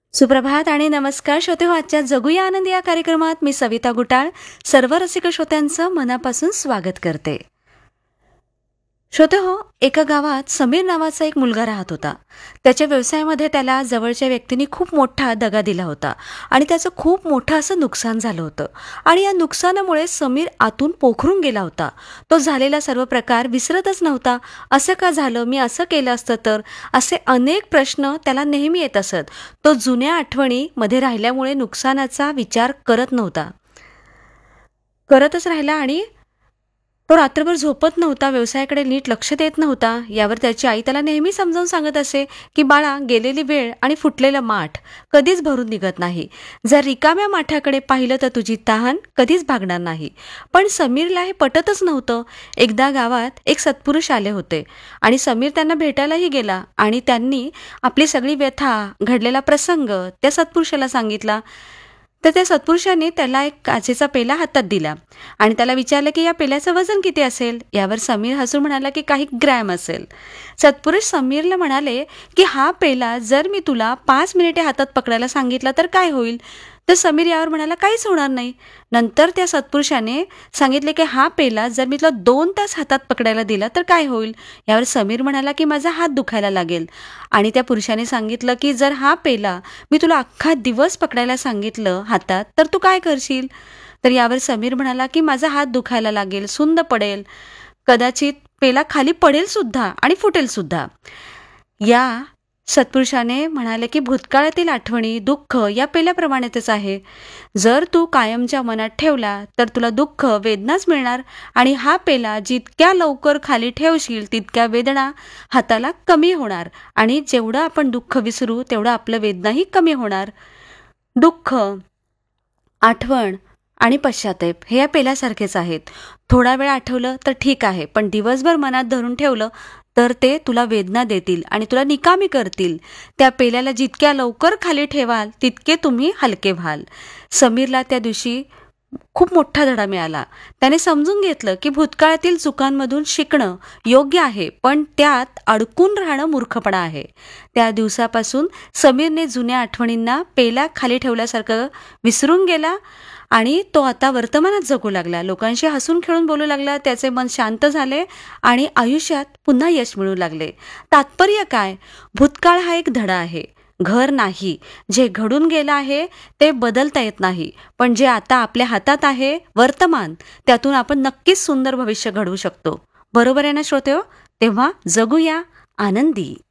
सुप्रभात आणि नमस्कार श्रोतेहो. आजच्या जगूया आनंद या कार्यक्रमात मी सविता गुटाळ सर्व रसिक श्रोत्यांचं मनापासून स्वागत करते. श्रोतेहो, एका गावात समीर नावाचा एक मुलगा राहत होता. त्याच्या व्यवसायामध्ये त्याला जवळच्या व्यक्तींनी खूप मोठा दगा दिला होता आणि त्याचं खूप मोठं असं नुकसान झालं होतं. आणि या नुकसानामुळे समीर आतून पोखरून गेला होता. तो झालेला सर्व प्रकार विसरतच नव्हता. असं का झालं, मी असं केलं असतं तर, असे अनेक प्रश्न त्याला नेहमी येत असत. तो जुन्या आठवणी मध्ये राहिल्यामुळे नुकसानाचा विचार करतच राहिला आणि तो रात्रभर झोपत नव्हता, व्यवसायाकडे नीट लक्ष देत नव्हता. यावर त्याची आई त्याला नेहमी समजावून सांगत असे की बाळा, गेलेली वेळ आणि फुटलेलं माठ कधीच भरून निघत नाही. जर रिकाम्या माठाकडे पाहिलं तर तुझी तहान कधीच भागणार नाही. पण समीरला हे पटतच नव्हतं. एकदा गावात एक सत्पुरुष आले होते आणि समीर त्यांना भेटायलाही गेला आणि त्यांनी आपली सगळी व्यथा, घडलेला प्रसंग त्या सत्पुरुषाला सांगितला. तर त्या सत्पुरुषाने त्याला एक काचेचा पेला हातात दिला आणि त्याला विचारलं की या पेल्याचं वजन किती असेल. यावर समीर हसून म्हणाला की काही ग्रॅम असेल. सत्पुरुष समीरला म्हणाले की हा पेला जर मी तुला 5 मिनिटे हातात पकडायला सांगितला तर काय होईल. तर समीर यावर म्हणाला काहीच होणार नाही. नंतर त्या सत्पुरुषाने सांगितले की हा पेला जर मी तुला 2 तास हातात पकडायला दिला तर काय होईल. यावर समीर म्हणाला की माझा हात दुखायला लागेल. आणि त्या पुरुषाने सांगितलं की जर हा पेला मी तुला अख्खा दिवस पकडायला सांगितलं हातात तर तू काय करशील. तर यावर समीर म्हणाला की माझा हात दुखायला लागेल, सुंद पडेल, कदाचित पेला खाली पडेल सुद्धा आणि फुटेल सुद्धा. या सत्पुरुषाने म्हणाले की भूतकाळातील आठवणी, दुःख या पेल्याप्रमाणेच आहे. जर तू कायमच्या मनात ठेवला तर तुला दुःख, वेदनाच मिळणार आणि हा पेला जितक्या लवकर खाली ठेवशील तितक्या वेदना हाताला कमी होणार आणि जेवढं आपण दुःख विसरू तेवढं आपलं वेदनाही कमी होणार. दुःख, आठवण आणि पश्चाताप हे या पेल्यासारखेच आहेत. थोडा वेळ आठवलं तर ठीक आहे, पण दिवसभर मनात धरून ठेवलं तर ते तुला वेदना देतील आणि तुला निकामी करतील. त्या पेल्याला जितक्या लवकर खाली ठेवाल तितके तुम्ही हलके व्हाल. समीरला त्या दिवशी खूप मोठा धडा मिळाला. त्याने समजून घेतलं की भूतकाळातील चुकांमधून शिकणं योग्य आहे, पण त्यात अडकून राहणं मूर्खपणा आहे. त्या दिवसापासून समीरने जुन्या आठवणींना पेला खाली ठेवल्यासारखं विसरून गेला आणि तो आता वर्तमानात जगू लागला. लोकांशी हसून खेळून बोलू लागला. त्याचे मन शांत झाले आणि आयुष्यात पुन्हा यश मिळू लागले. तात्पर्य काय? भूतकाळ हा एक धडा आहे, घर नाही. जे घडून गेलं आहे ते बदलता येत नाही, पण जे आता आपल्या हातात आहे, वर्तमान, त्यातून आपण नक्कीच सुंदर भविष्य घडवू शकतो. बरोबर आहे ना श्रोतेहो? तेव्हा जगूया आनंदी.